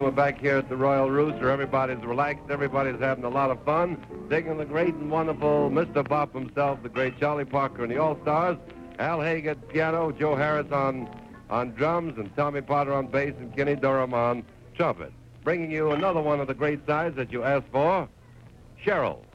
We're back here at the Royal Rooster. Everybody's relaxed. Everybody's having a lot of fun. Digging the great and wonderful Mr. Bop himself, the great Charlie Parker and the All-Stars. Al Haig at piano, Joe Harris on drums, and Tommy Potter on bass, and Kenny Durham on trumpet. Bringing you another one of the great sides that you asked for, Cheryl.